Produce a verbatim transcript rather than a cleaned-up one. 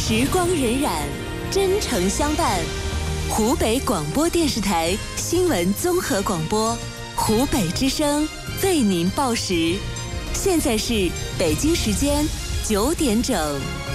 时光荏苒，真诚相伴。湖北广播电视台新闻综合广播，湖北之声为您报时。现在是北京时间九点整。